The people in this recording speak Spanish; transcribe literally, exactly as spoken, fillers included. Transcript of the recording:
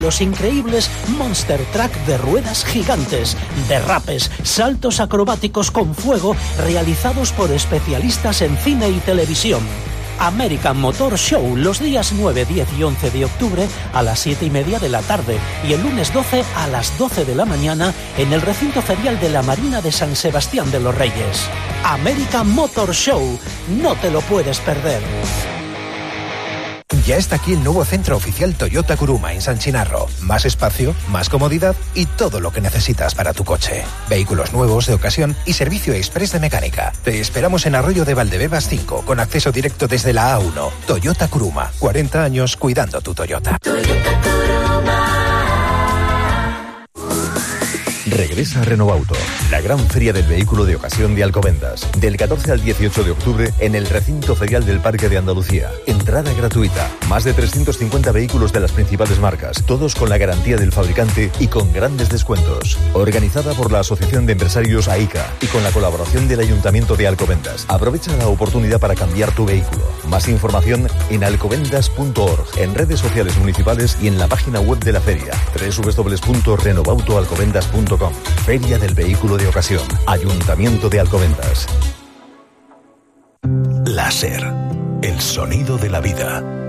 Los increíbles Monster Truck de ruedas gigantes, derrapes, saltos acrobáticos con fuego realizados por especialistas en cine y televisión. American Motor Show los días nueve, diez y once de octubre a las siete y media de la tarde y el lunes doce a las doce de la mañana en el recinto ferial de la Marina de San Sebastián de los Reyes. American Motor Show, no te lo puedes perder. Ya está aquí el nuevo centro oficial Toyota Kuruma en San Chinarro. Más espacio, más comodidad y todo lo que necesitas para tu coche. Vehículos nuevos, de ocasión y servicio express de mecánica. Te esperamos en Arroyo de Valdebebas cinco, con acceso directo desde la A uno. Toyota Kuruma, cuarenta años cuidando tu Toyota. Toyota Kuruma. Regresa a Renovauto, la gran feria del vehículo de ocasión de Alcobendas, del catorce al dieciocho de octubre en el recinto ferial del Parque de Andalucía. Entrada gratuita, más de trescientos cincuenta vehículos de las principales marcas, todos con la garantía del fabricante y con grandes descuentos. Organizada por la Asociación de Empresarios AICA y con la colaboración del Ayuntamiento de Alcobendas. Aprovecha la oportunidad para cambiar tu vehículo. Más información en alcobendas punto org, en redes sociales municipales y en la página web de la feria doble u doble u doble u punto renovauto alcobendas punto com. Feria del Vehículo de Ocasión. Ayuntamiento de Alcobendas. Láser. El sonido de la vida.